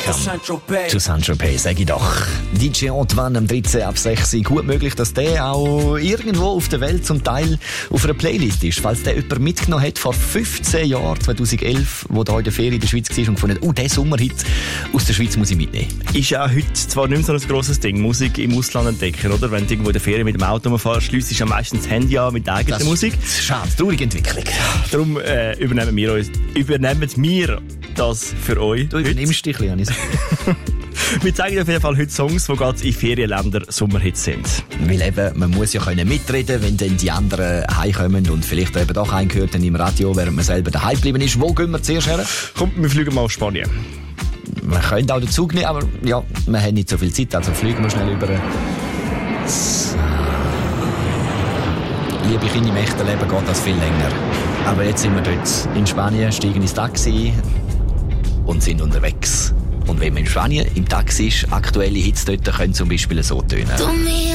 Welcome to Saint-Tropez, sag ich doch. DJ Antoine am 13 ab 6. Gut möglich, dass der auch irgendwo auf der Welt zum Teil auf einer Playlist ist. Falls der jemand mitgenommen hat vor 15 Jahren, 2011, wo da in der Ferien in der Schweiz war und gefunden, der Sommerhit aus der Schweiz muss ich mitnehmen. Ist ja heute zwar nicht mehr so ein grosses Ding, Musik im Ausland entdecken, oder? Wenn du irgendwo in der Ferien mit dem Auto fährst, schliessest du ja meistens das Handy an mit der eigenen Musik. Schade, traurige Entwicklung. Darum übernehmen wir das für euch. Du übernimmst dich ein bisschen, Wir zeigen auf jeden Fall heute Songs, die gerade in Ferienländern Sommerhits sind. Weil eben, man muss ja können mitreden, wenn dann die anderen heimkommen und vielleicht eben doch eingehört im Radio, während man selber daheim geblieben ist. Wo gehen wir zuerst her? Komm, wir fliegen mal auf Spanien. Man könnte auch den Zug nehmen, aber ja, wir haben nicht so viel Zeit, also fliegen wir schnell über. So. Liebe Kinder, im echten Leben geht das viel länger. Aber jetzt sind wir dort in Spanien, steigen ins Taxi und sind unterwegs. Und wenn man in Spanien im Taxi ist, aktuelle Hits dort können zum Beispiel so tönen.